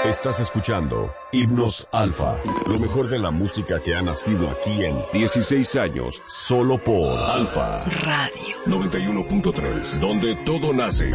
Estás escuchando Himnos Alfa, lo mejor de la música que ha nacido aquí en 16 años, solo por Alfa Radio 91.3, donde todo nace.